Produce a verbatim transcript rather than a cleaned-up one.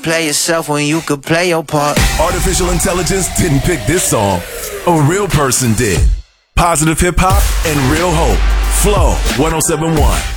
play yourself when you could play your part. Artificial intelligence didn't pick this song. A real person did. Positive hip hop and real hope. Flow one oh seven point one.